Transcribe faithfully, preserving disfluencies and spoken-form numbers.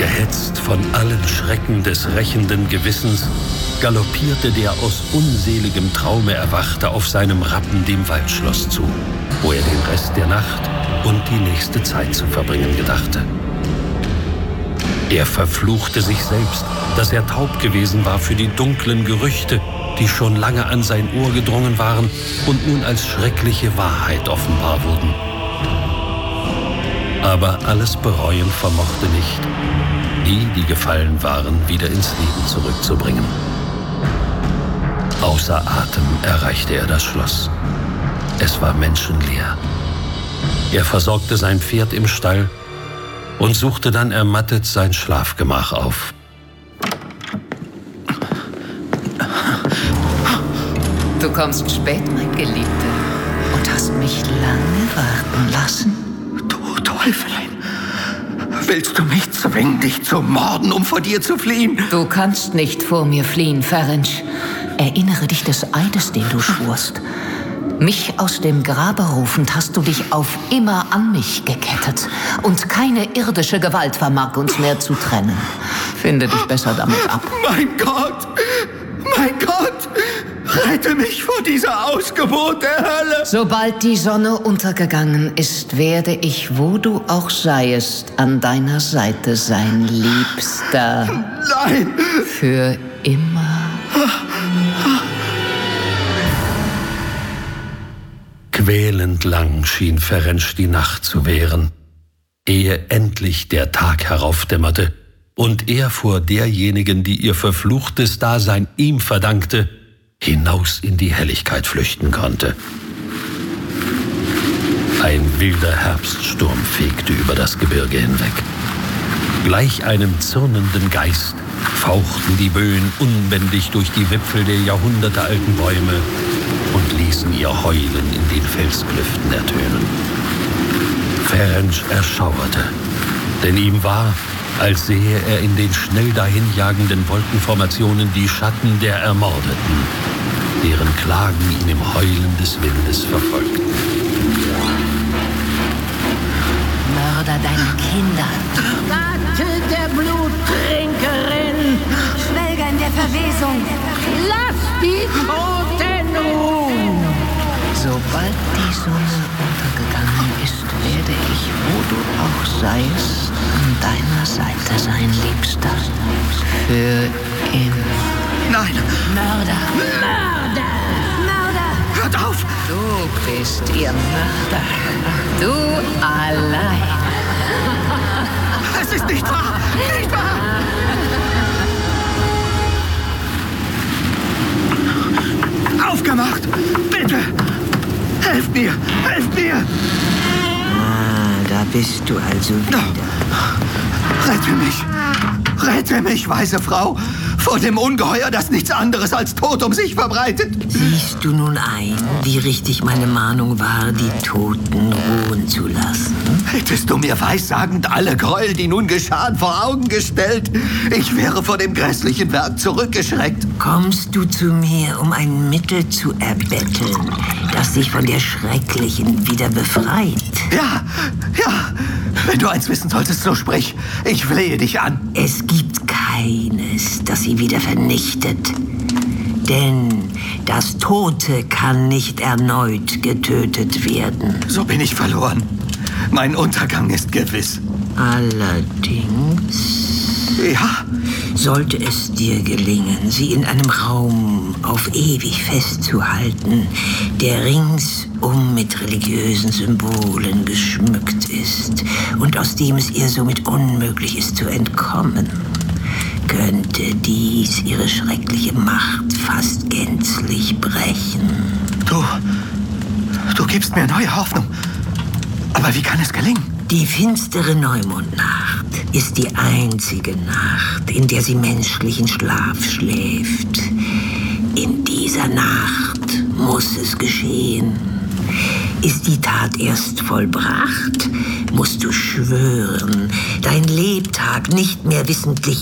Gehetzt von allen Schrecken des rächenden Gewissens, galoppierte der aus unseligem Traume Erwachte auf seinem Rappen dem Waldschloss zu, wo er den Rest der Nacht und die nächste Zeit zu verbringen gedachte. Er verfluchte sich selbst, dass er taub gewesen war für die dunklen Gerüchte, die schon lange an sein Ohr gedrungen waren und nun als schreckliche Wahrheit offenbar wurden. Aber alles bereuen vermochte nicht, die, die gefallen waren, wieder ins Leben zurückzubringen. Außer Atem erreichte er das Schloss. Es war menschenleer. Er versorgte sein Pferd im Stall und suchte dann ermattet sein Schlafgemach auf. Du kommst spät, mein Geliebter, und hast mich lange warten lassen. Du Teufelin! Willst du mich zwingen, dich zu morden, um vor dir zu fliehen? Du kannst nicht vor mir fliehen, Ferenc. Erinnere dich des Eides, den du schwurst. Mich aus dem Grabe rufend hast du dich auf immer an mich gekettet. Und keine irdische Gewalt vermag uns mehr zu trennen. Finde dich besser damit ab. Mein Gott! Mein Gott! Rette mich vor dieser Ausgeburt der Hölle! Sobald die Sonne untergegangen ist, werde ich, wo du auch seiest, an deiner Seite sein, Liebster. Nein! Für immer. Quälend lang schien Ferenc die Nacht zu währen, ehe endlich der Tag heraufdämmerte und er vor derjenigen, die ihr verfluchtes Dasein ihm verdankte, hinaus in die Helligkeit flüchten konnte. Ein wilder Herbststurm fegte über das Gebirge hinweg. Gleich einem zürnenden Geist fauchten die Böen unbändig durch die Wipfel der jahrhundertealten Bäume und ließen ihr Heulen in den Felsklüften ertönen. Ferenc erschauerte, denn ihm war, als sehe er in den schnell dahinjagenden Wolkenformationen die Schatten der Ermordeten, deren Klagen ihn im Heulen des Windes verfolgten. Mörder deiner Kinder. Ratte der Bluttrinkerin. Schwelger in der Verwesung. Lass die Toten ruhen. Sobald die Sonne untergegangen ist, werde ich, wo du auch seiest, an deiner Seite sein, Liebster. Für immer. Nein! Mörder! Mörder! Mörder! Hört auf! Du bist ihr Mörder. Du allein. Es ist nicht wahr! Nicht wahr! Aufgemacht! Bitte! Helft mir! Helft mir! Ah, da bist du also wieder. Rette mich! Rette mich, weise Frau, vor dem Ungeheuer, das nichts anderes als Tod um sich verbreitet. Siehst du nun ein, wie richtig meine Mahnung war, die Toten ruhen zu lassen? Hättest du mir weissagend alle Gräuel, die nun geschahen, vor Augen gestellt, ich wäre vor dem grässlichen Werk zurückgeschreckt. Kommst du zu mir, um ein Mittel zu erbetteln, das dich von der Schrecklichen wieder befreit? Ja, ja, wenn du eins wissen solltest, so sprich. Ich flehe dich an. Es gibt keines, das sie wieder vernichtet. Denn das Tote kann nicht erneut getötet werden. So bin ich verloren. Mein Untergang ist gewiss. Allerdings... Ja? Sollte es dir gelingen, sie in einem Raum auf ewig festzuhalten, der ringsum mit religiösen Symbolen geschmückt ist und aus dem es ihr somit unmöglich ist zu entkommen, könnte dies ihre schreckliche Macht fast gänzlich brechen. Du, du gibst mir neue Hoffnung. Aber wie kann es gelingen? Die finstere Neumondnacht ist die einzige Nacht, in der sie menschlichen Schlaf schläft. In dieser Nacht muss es geschehen. Ist die Tat erst vollbracht, musst du schwören, dein Lebtag nicht mehr wissentlich